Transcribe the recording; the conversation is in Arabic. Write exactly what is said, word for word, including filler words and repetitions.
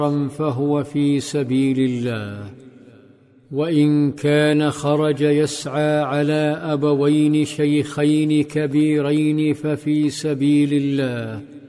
فهو في سبيل الله، وإن كان خرج يسعى على أبوين شيخين كبيرين ففي سبيل الله،